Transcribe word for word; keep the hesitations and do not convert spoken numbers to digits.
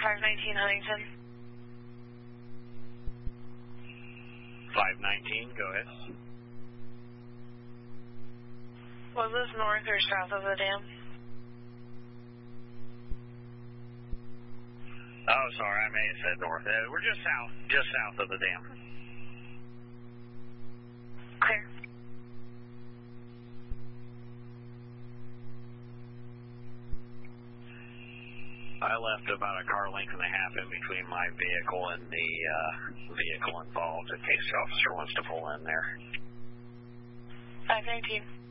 five nineteen Huntington. five nineteen, go ahead. Was this north or south of the dam? Oh, sorry, I may have said north. Uh, we're just south, just south of the dam. Clear. I left about a car length and a half in between my vehicle and the uh, vehicle involved in case the officer wants to pull in there. five nineteen.